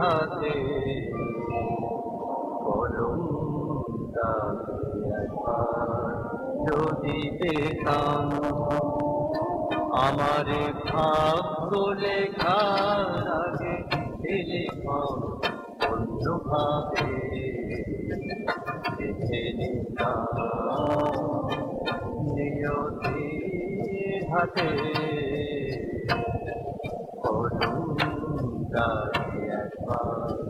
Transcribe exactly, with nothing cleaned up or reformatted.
হাতে কলম একবার যদি পেতাম আমারে ভাগ্য লেখার আগে টেলিফোন অন্যভাবে লিখে নিতাম নিয়তির হাতে কলম একবার